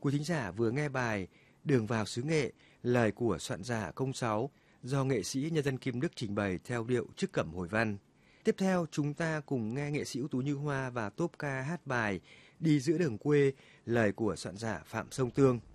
Quý thính giả vừa nghe bài Đường vào xứ Nghệ, lời của soạn giả Công Sáu do nghệ sĩ nhân dân Kim Đức trình bày theo điệu trích cẩm hồi văn. Tiếp theo chúng ta cùng nghe nghệ sĩ ưu tú Như Hoa và tốp ca hát bài Đi giữa đường quê, lời của soạn giả Phạm Sông Tương.